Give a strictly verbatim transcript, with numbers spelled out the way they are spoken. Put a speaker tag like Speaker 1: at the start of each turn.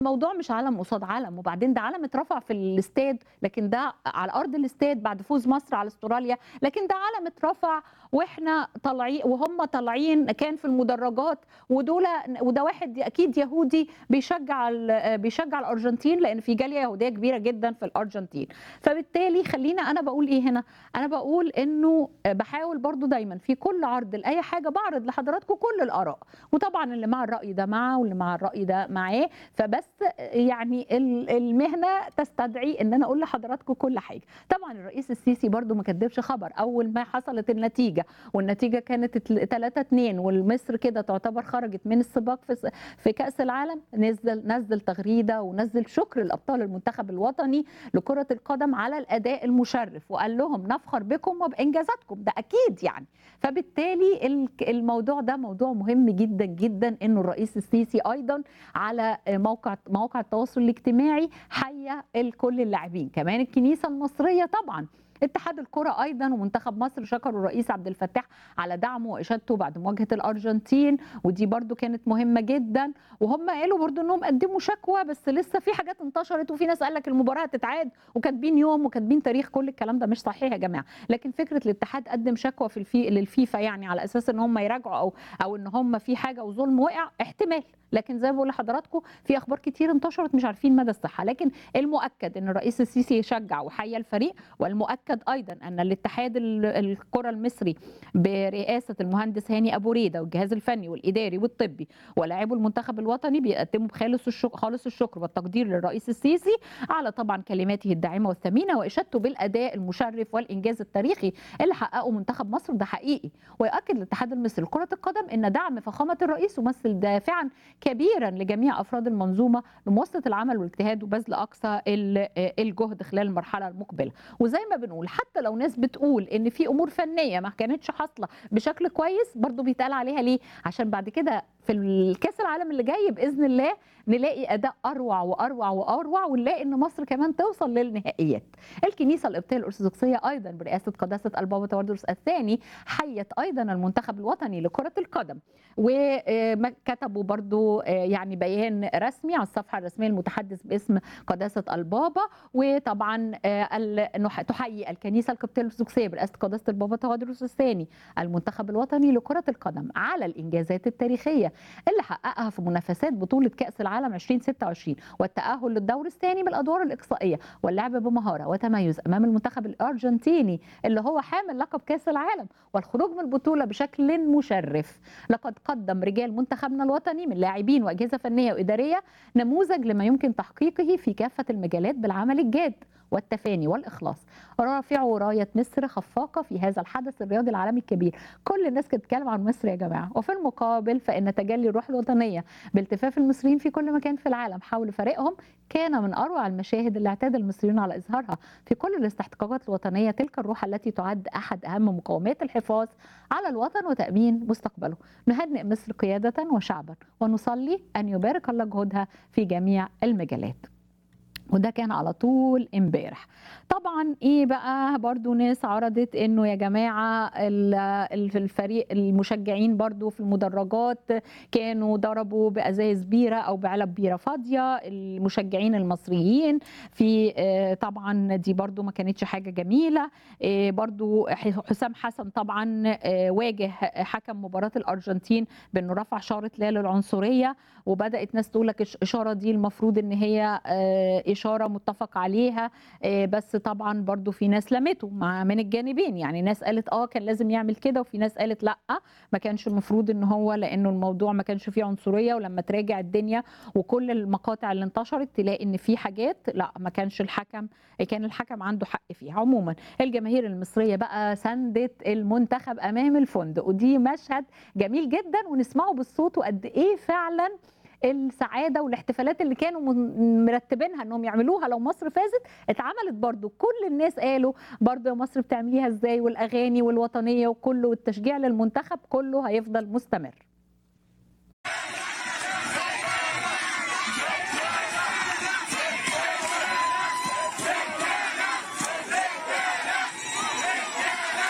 Speaker 1: الموضوع مش علم قصاد علم، وبعدين ده علم اترفع في الاستاد، لكن ده على ارض الاستاد بعد فوز مصر على استراليا، لكن ده علم اترفع واحنا طالعين وهم طالعين كان في المدرجات، ودول وده واحد اكيد يهودي بيشجع ال- بيشجع الارجنتين، لان في جاليه يهوديه كبيره جدا في الارجنتين. فبالتالي خلينا انا بقول ايه هنا، انا بقول انه بحاول برضو دايما في كل عرض لاي حاجه بعرض لحضراتكم كل الاراء، وطبعا اللي مع الراي ده معه واللي مع الراي ده معاه. فبس يعني ال- المهنه تستدعي ان انا اقول لحضراتكم كل حاجه. طبعا الرئيس السيسي برضو ما كدبش خبر اول ما حصلت النتيجه، والنتيجه كانت ثلاثة اتنين والمصر كده تعتبر خرجت من السباق في س- في كاس العالم، نزل نزل تغريده ونزل شكر لابطال المنتخب الوطني لكره القدم على الاداء المشرف، وقال لهم نفخر بكم وبانجازاتكم، ده اكيد يعني. فبالتالي ال- الموضوع ده موضوع مهم جدا جدا، انه الرئيس السيسي ايضا على موقع مواقع التواصل الاجتماعي حيا كل اللاعبين، كمان الكنيسه المصريه طبعا، اتحاد الكرة ايضا ومنتخب مصر شكروا الرئيس عبد الفتاح على دعمه واشادته بعد مواجهه الارجنتين، ودي برضو كانت مهمه جدا. وهم قالوا برضو انهم قدموا شكوى، بس لسه في حاجات انتشرت وفي ناس قال لك المباراه هتتعاد وكاتبين يوم وكاتبين تاريخ، كل الكلام ده مش صحيح يا جماعه. لكن فكره الاتحاد قدم شكوى في الفي للفيفا يعني على اساس ان هم يراجعوا او او ان هم في حاجه وظلم وقع، احتمال. لكن زي ما بقول لحضراتكم في اخبار كتير انتشرت مش عارفين مدى الصحه، لكن المؤكد ان الرئيس السيسي يشجع وحيا الفريق، والمؤكد ايضا ان الاتحاد ال- الكره المصري برئاسه المهندس هاني ابو ريده والجهاز الفني والاداري والطبي ولاعبو المنتخب الوطني بيقدموا بخالص الشكر خالص الشكر والتقدير للرئيس السيسي على طبعا كلماته الداعمه والثمينه واشادته بالاداء المشرف والانجاز التاريخي اللي حققه منتخب مصر، ده حقيقي. ويؤكد الاتحاد المصري لكره القدم ان دعم فخامه الرئيس يمثل دافعا كبيرا لجميع افراد المنظومه لمواصله العمل والاجتهاد وبذل اقصى ال- الجهد خلال المرحله المقبله. وزي ما بنقول حتى لو ناس بتقول ان في امور فنيه ما كانتش حاصله بشكل كويس، برضو بيتقال عليها ليه؟ عشان بعد كده في الكاس العالم اللي جاي باذن الله نلاقي اداء اروع واروع واروع، ونلاقي ان مصر كمان توصل للنهائيات. الكنيسه القبطيه الارثوذكسيه ايضا برئاسه قداسه البابا تودروس الثاني حيت ايضا المنتخب الوطني لكره القدم، وكتبوا برضو يعني بيان رسمي على الصفحه الرسميه المتحدث باسم قداسه البابا. وطبعا انه تحيي الكنيسه القبطيه الارثوذكسيه برئاسه قداسه البابا تودروس الثاني المنتخب الوطني لكره القدم على الانجازات التاريخيه اللي حققها في منافسات بطوله كاس العالم ألفين وستة وعشرين والتاهل للدور الثاني من الادوار الاقصائيه واللعب بمهاره وتميز امام المنتخب الارجنتيني اللي هو حامل لقب كاس العالم والخروج من البطوله بشكل مشرف. لقد قدم رجال منتخبنا الوطني من لاعبين واجهزه فنيه واداريه نموذج لما يمكن تحقيقه في كافه المجالات بالعمل الجاد والتفاني والإخلاص، رافعوا راية مصر خفاقة في هذا الحدث الرياضي العالمي الكبير. كل الناس كانت بتتكلم عن مصر يا جماعة، وفي المقابل فإن تجلي الروح الوطنية بالتفاف المصريين في كل مكان في العالم حول فريقهم كان من أروع المشاهد اللي اعتاد المصريون على إظهارها في كل الاستحقاقات الوطنية، تلك الروح التي تعد أحد أهم مقومات الحفاظ على الوطن وتأمين مستقبله. نهنئ مصر قيادة وشعبا ونصلي أن يبارك الله جهودها في جميع المجالات. وده كان على طول امبارح. طبعا ايه بقى برضو ناس عرضت انه يا جماعة ال- ال- الفريق المشجعين برضو في المدرجات كانوا ضربوا بأزايز بيرة او بعلب بيرة فاضية المشجعين المصريين في آه، طبعا دي برضو ما كانتش حاجة جميلة. آه، برضو ح- حسام حسن طبعا آه، واجه حكم مباراة الأرجنتين بأنه رفع شارة لا للعنصرية، وبدات ناس تقول لك الاشاره دي المفروض ان هي آه، اشاره متفق عليها، آه، بس طبعا برضو في ناس لمته مع من الجانبين، يعني ناس قالت اه كان لازم يعمل كده، وفي ناس قالت لا ما كانش المفروض ان هو، لانه الموضوع ما كانش فيه عنصريه. ولما تراجع الدنيا وكل المقاطع اللي انتشرت تلاقي ان في حاجات لا ما كانش الحكم كان الحكم عنده حق فيها. عموما الجماهير المصريه بقى ساندت المنتخب امام الفندق، ودي مشهد جميل جدا ونسمعه بالصوت، وقد ايه فعلا السعاده والاحتفالات اللي كانوا من- مرتبينها انهم يعملوها لو مصر فازت اتعملت. برضو كل الناس قالوا برضو يا مصر بتعمليها ازاي، والاغاني والوطنيه وكله والتشجيع للمنتخب كله هيفضل مستمر.